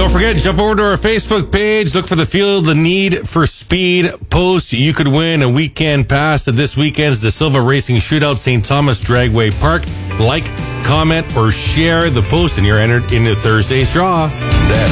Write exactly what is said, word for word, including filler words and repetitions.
Don't forget, jump over to our Facebook page. Look for the Feel the Need for Speed post. You could win a weekend pass to this weekend's De Silva Racing Shootout, Saint Thomas Dragway Park. Like, comment, or share the post, and you're entered into Thursday's draw.